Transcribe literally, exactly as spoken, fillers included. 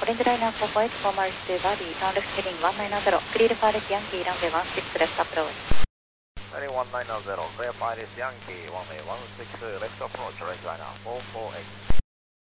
Orange Liner four four eight, four miles to Bali, turn left heading one nine zero, clear pilot Yankee, runway one six left approach. Heading one nine zero, clear pilot Yankee, runway one six left approach, Orange Liner four four eight.